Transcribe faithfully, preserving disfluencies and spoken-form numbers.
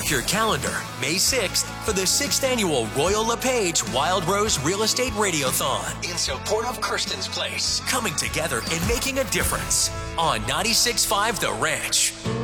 Mark your calendar, May sixth, for the sixth annual Royal LePage Wild Rose Real Estate Radiothon in support of Kirsten's Place. Coming together and making a difference on ninety-six point five The Ranch.